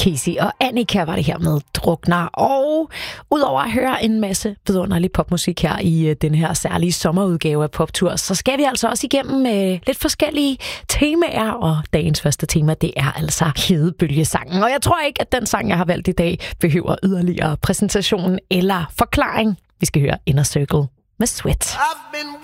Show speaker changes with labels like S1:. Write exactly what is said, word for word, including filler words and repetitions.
S1: Casey og Annika var det her med Drukner. Og udover at høre en masse vidunderlig popmusik her i den her særlige sommerudgave af Poptur, så skal vi altså også igennem med lidt forskellige temaer. Og dagens første tema, det er altså hedebølgesangen. Og jeg tror ikke, at den sang, jeg har valgt i dag, behøver yderligere præsentation eller forklaring. Vi skal høre Inner Circle med Sweat.